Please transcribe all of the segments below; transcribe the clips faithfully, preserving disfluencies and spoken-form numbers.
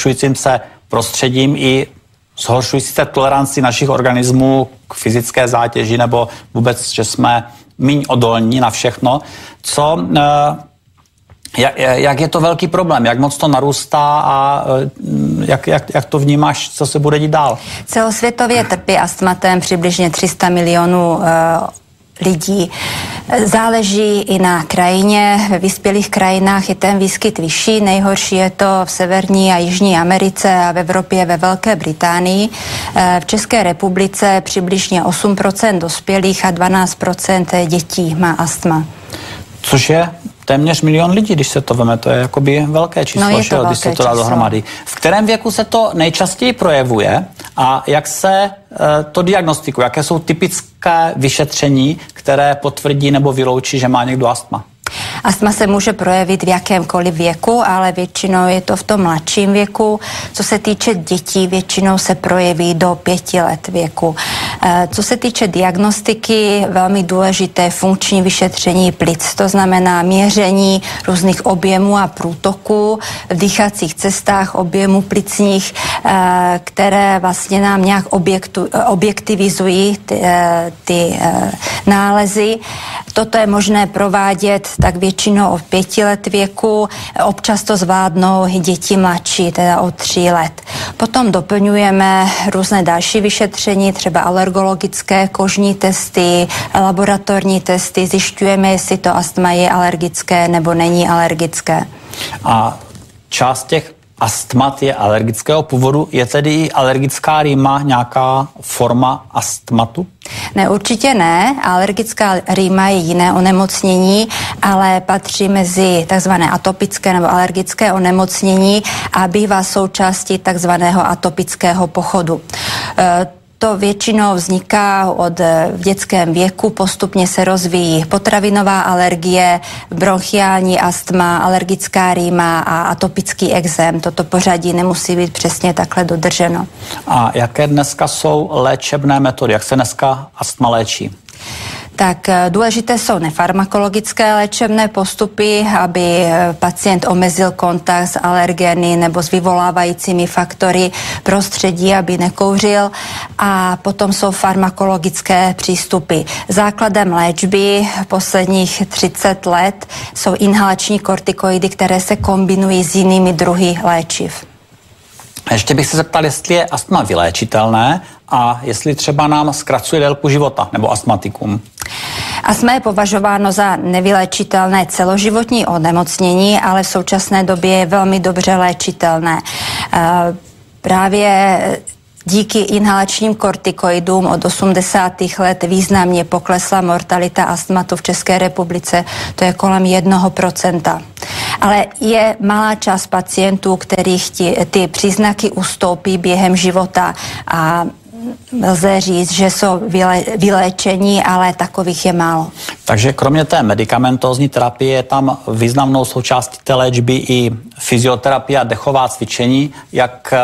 zhoršujícím se prostředím i zhoršující se toleranci našich organismů k fyzické zátěži nebo vůbec, že jsme míň odolní na všechno. Co, jak, jak je to velký problém, jak moc to narůstá a jak, jak, jak to vnímáš, co se bude dít dál? Celosvětově trpí astmatem přibližně tři sta milionů lidí. Záleží i na krajině. Ve vyspělých krajinách je ten výskyt vyšší. Nejhorší je to v Severní a Jižní Americe a v Evropě ve Velké Británii. V České republice přibližně osm procent dospělých a dvanáct procent dětí má astma. Což je téměř milion lidí, když se to veme, to je jakoby velké číslo, no že, když se to dá číslo. dohromady. V kterém věku se to nejčastěji projevuje a jak se e, to diagnostikuje, jaké jsou typické vyšetření, které potvrdí nebo vyloučí, že má někdo astma? Astma se může projevit v jakémkoliv věku, ale většinou je to v tom mladším věku. Co se týče dětí, většinou se projeví do pěti let věku. Co se týče diagnostiky, velmi důležité funkční vyšetření plic, to znamená měření různých objemů a průtoků v dýchacích cestách, objemů plicních, které vlastně nám nějak objektu, objektivizují ty, ty nálezy. Toto je možné provádět tak většinou od pěti let věku, občas to zvládnou i děti mladší, teda od tří let. Potom doplňujeme různé další vyšetření, třeba alergologické, kožní testy, laboratorní testy, zjišťujeme, jestli to astma je alergické nebo není alergické. A část těch astmat je alergického původu, je tedy i alergická rýma nějaká forma astmatu? Ne, určitě ne. Alergická rýma je jiné onemocnění, ale patří mezi takzvané atopické nebo alergické onemocnění a bývá součástí takzvaného atopického pochodu. E, To většinou vzniká od v dětském věku, postupně se rozvíjí potravinová alergie, bronchiální astma, alergická rýma a atopický ekzém. Toto pořadí nemusí být přesně takhle dodrženo. A jaké dneska jsou léčebné metody? Jak se dneska astma léčí? Tak důležité jsou nefarmakologické léčebné postupy, aby pacient omezil kontakt s alergeny nebo s vyvolávajícími faktory prostředí, aby nekouřil. A potom jsou farmakologické přístupy. Základem léčby posledních třicet let jsou inhalační kortikoidy, které se kombinují s jinými druhy léčiv. Ještě bych se zeptal, jestli je astma vyléčitelné a jestli třeba nám zkracuje délku života nebo astmatikům. Astma je považováno za nevyléčitelné celoživotní onemocnění, ale v současné době je velmi dobře léčitelné. Právě díky inhalačním kortikoidům od osmdesátých let významně poklesla mortalita astmatu v České republice, to je kolem jednoho procenta. Ale je malá část pacientů, kterých ti, ty příznaky ustoupí během života a lze říct, že jsou vyle, vyléčení, ale takových je málo. Takže kromě té medikamentózní terapie je tam významnou součástí té léčby i fyzioterapie a dechová cvičení. Jak,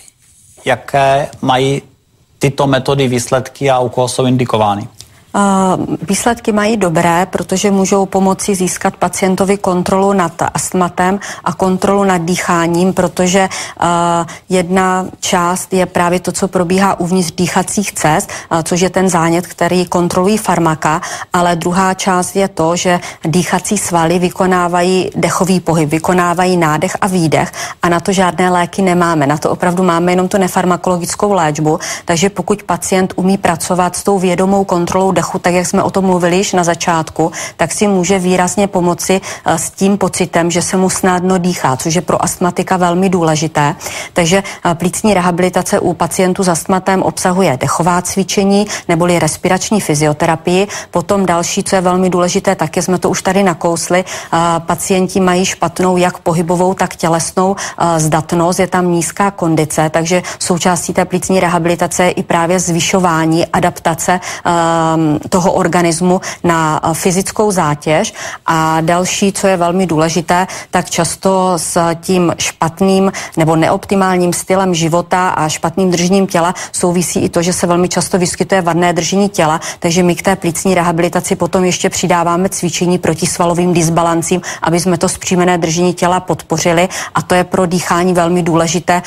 jaké mají tyto metody výsledky a u koho jsou indikovány? Výsledky mají dobré, protože můžou pomoci získat pacientovi kontrolu nad astmatem a kontrolu nad dýcháním, protože jedna část je právě to, co probíhá uvnitř dýchacích cest, což je ten zánět, který kontrolují farmaka, ale druhá část je to, že dýchací svaly vykonávají dechový pohyb, vykonávají nádech a výdech a na to žádné léky nemáme. Na to opravdu máme jenom tu nefarmakologickou léčbu, takže pokud pacient umí pracovat s tou vědomou kontrolou dechu, tak jak jsme o tom mluvili již na začátku, tak si může výrazně pomoci s tím pocitem, že se mu snadno dýchá, což je pro astmatika velmi důležité. Takže plicní rehabilitace u pacientů s astmatem obsahuje dechová cvičení neboli respirační fyzioterapii. Potom další, co je velmi důležité, taky jsme to už tady nakousli, pacienti mají špatnou jak pohybovou, tak tělesnou zdatnost, je tam nízká kondice, takže součástí té plicní rehabilitace je i právě zvyšování adaptace toho organismu na fyzickou zátěž. A další, co je velmi důležité, tak často s tím špatným nebo neoptimálním stylem života a špatným držením těla souvisí i to, že se velmi často vyskytuje vadné držení těla, takže my k té plicní rehabilitaci potom ještě přidáváme cvičení proti svalovým disbalancím, aby jsme to zpříjmené držení těla podpořili a to je pro dýchání velmi důležité,